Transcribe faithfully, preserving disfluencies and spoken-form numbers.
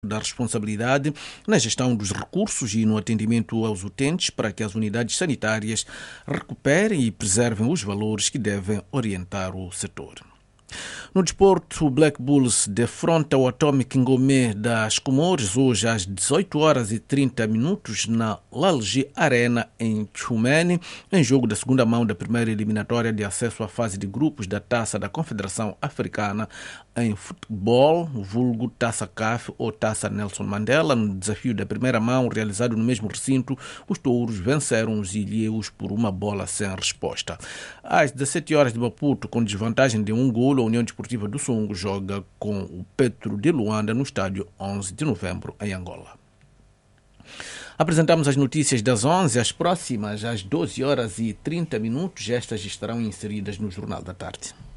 da responsabilidade na gestão dos recursos e no atendimento aos utentes para que as unidades sanitárias recuperem e preservem os valores que devem orientar o setor. No desporto, o Black Bulls defronta o Atomic Ngomé das Comores hoje às dezoito horas e trinta minutos na Lalji Arena em Tchumene, em jogo da segunda mão da primeira eliminatória de acesso à fase de grupos da Taça da Confederação Africana em futebol, vulgo Taça C A F ou Taça Nelson Mandela. No desafio da primeira mão, realizado no mesmo recinto, os touros venceram os ilhéus por uma bola sem resposta. Às dezessete horas de Maputo, com desvantagem de um golo, a União Desportiva do Songo joga com o Petro de Luanda no estádio onze de novembro, em Angola. Apresentamos as notícias das onze, as próximas às doze horas e trinta minutos. Estas estarão inseridas no Jornal da Tarde.